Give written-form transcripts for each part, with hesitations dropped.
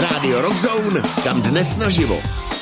Rádio Rock Zone, kam dnes naživo.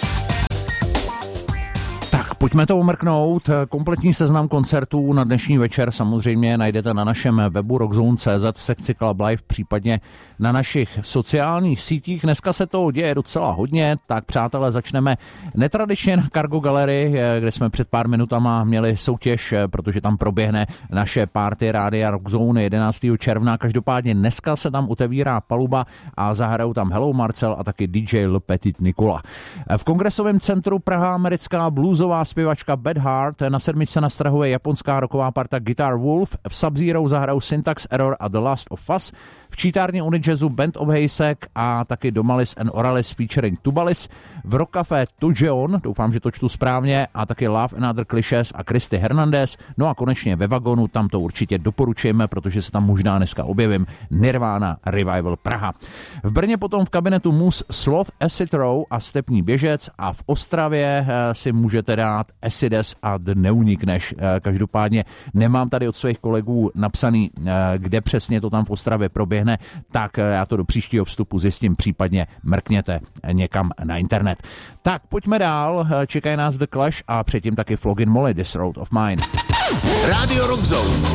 Pojďme to omrknout. Kompletní seznam koncertů na dnešní večer samozřejmě najdete na našem webu rockzone.cz v sekci Club Live, případně na našich sociálních sítích. Dneska se to děje docela hodně, tak přátelé, začneme netradičně na Cargo Gallery, kde jsme před pár minutama měli soutěž, protože tam proběhne naše party Rádia Rock Zone 11. června. Každopádně dneska se tam otevírá paluba a zahrajou tam Hello Marcel a taky DJ Le Petit Nicola. V Kongresovém centru Praha americká bluesová zpěvačka Bad Heart, na sedmičce na Strahově japonská rocková parta Guitar Wolf, v Sub-Zero zahrajou Syntax Error a The Last of Us, v čítárně Unijazzu Band of Heysek a taky Domalis and Oralis featuring Tubalis, v Rock Café Tujeon, doufám, že to čtu správně, a taky Love and Other Clichés a Christy Hernandez. No a konečně ve Vagonu, tam to určitě doporučujeme, protože se tam možná dneska objevím, Nirvana Revival Praha. V Brně potom v kabinetu Mus Sloth, Acid Row a Stepní běžec a v Ostravě si můžete dát Acides a The Neunikneš. Každopádně nemám tady od svých kolegů napsaný, kde přesně to tam v Ostravě proběhne, tak já to do příštího vstupu zjistím, případně mrkněte někam na internet. Tak pojďme dál, čekají nás The Clash a předtím taky Flogging Molly, This Road of Mine. Rádio Rock Zone.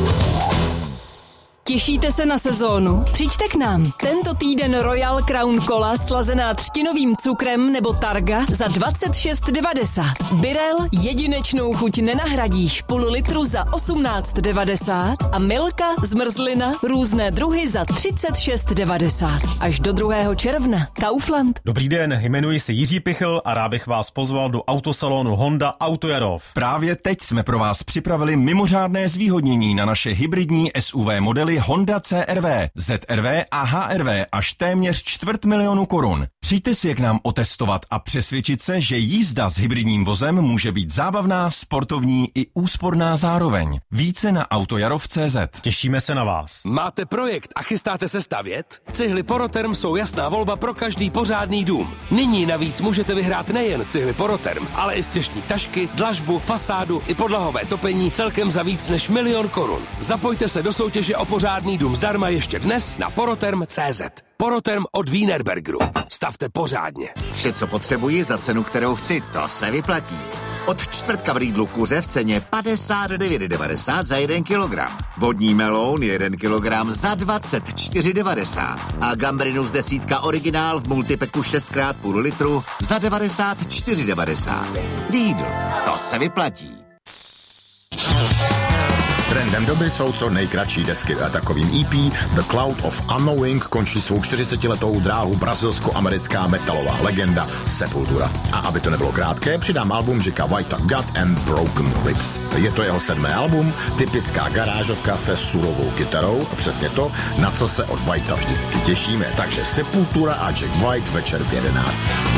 Těšíte se na sezónu? Přijďte k nám. Tento týden Royal Crown Cola slazená třtinovým cukrem nebo Targa za 26,90. Birel jedinečnou chuť nenahradíš, půl litru za 18,90 a Milka zmrzlina různé druhy za 36,90. Až do 2. června. Kaufland. Dobrý den, jmenuji se Jiří Pichl a rád bych vás pozval do autosalonu Honda Autojarov. Právě teď jsme pro vás připravili mimořádné zvýhodnění na naše hybridní SUV modely Honda CR-V, ZR-V a HR-V až téměř 250 000 korun. Přijďte si je k nám otestovat a přesvědčit se, že jízda s hybridním vozem může být zábavná, sportovní i úsporná zároveň. Více na autojarov.cz. Těšíme se na vás. Máte projekt a chystáte se stavět? Cihly Poroterm jsou jasná volba pro každý pořádný dům. Nyní navíc můžete vyhrát nejen cihly Poroterm, ale i střešní tašky, dlažbu, fasádu i podlahové topení celkem za víc než 1 000 000 korun. Zapojte se do soutěže o pořádný dům zdarma ještě dnes na poroterm.cz. Poroterm od Wienerbergeru. Stavte pořádně. Vše, co potřebuji za cenu, kterou chci, to se vyplatí. Od čtvrtka v Lidlu kuře v ceně 59,90 za 1 kilogram. Vodní meloun 1 kilogram za 24,90. A gambrinus desítka originál v multipeku 6x půl litru za 94,90. Lidl, to se vyplatí. Trendem doby jsou co nejkratší desky. A takovým EP The Cloud of Unknowing končí svou 40letou dráhu brazilsko-americká metalová legenda Sepultura. A aby to nebylo krátké, přidám album Jacka Whitea God and Broken Ribs. Je to jeho 7. album, typická garážovka se surovou kytarou, přesně to, na co se od Whitea vždycky těšíme. Takže Sepultura a Jack White večer v 11.